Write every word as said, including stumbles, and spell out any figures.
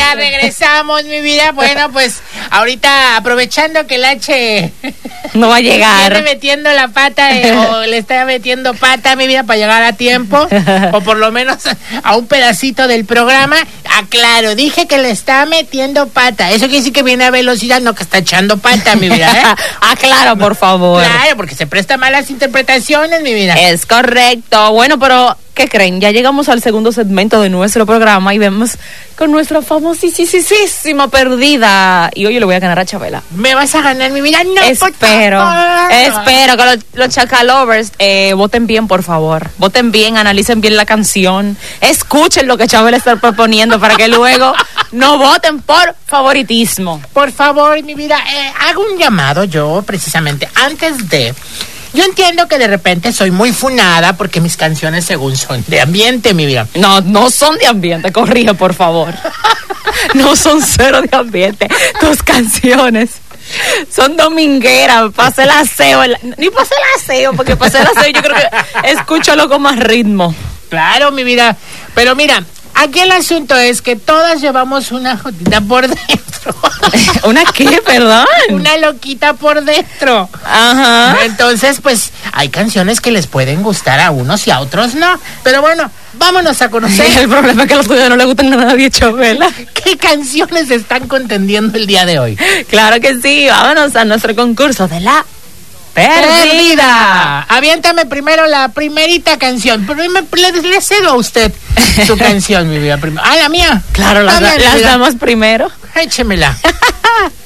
Ya regresamos, mi vida. Bueno, pues ahorita aprovechando que el H no va a llegar, viene metiendo la pata eh, o le está metiendo pata, mi vida, para llegar a tiempo o por lo menos a un pedacito del programa. Aclaro, dije que le está metiendo pata. Eso quiere decir que viene a velocidad, no que está echando pata, mi vida, ¿eh? Aclaro, por favor. Claro, porque se presta malas interpretaciones, mi vida. Es correcto. Bueno, pero ¿qué creen? Ya llegamos al segundo segmento de nuestro programa y vemos con nuestra famosísima perdida. Y hoy yo le voy a ganar a Chabela. ¿Me vas a ganar, mi vida? No, espero, espero que los, los Chacalovers eh, voten bien, por favor. Voten bien, analicen bien la canción. Escuchen lo que Chabela está proponiendo para que luego no voten por favoritismo. Por favor, mi vida, eh, hago un llamado yo, precisamente, antes de... Yo entiendo que de repente soy muy funada porque mis canciones según son de ambiente, mi vida. No, no son de ambiente, corrige, por favor. No son cero de ambiente. Tus canciones son domingueras, pase el aseo. El, ni pase el aseo, porque pase el aseo yo creo que escúchalo con más ritmo. Claro, mi vida. Pero mira, aquí el asunto es que todas llevamos una jodida por dentro. ¿Una qué, perdón? Una loquita por dentro. Ajá. Entonces, pues, hay canciones que les pueden gustar a unos y a otros no. Pero bueno, vámonos a conocer. El problema es que a los tuyos no le gustan a nadie, Chabela. ¿Qué canciones están contendiendo el día de hoy? Claro que sí, vámonos a nuestro concurso de la perdida. perdida. Aviéntame primero la primerita canción. Pero me, le, le cedo a usted su canción, mi vida. Ah, la mía. Claro, las, Dame, las damos primero. Échemela.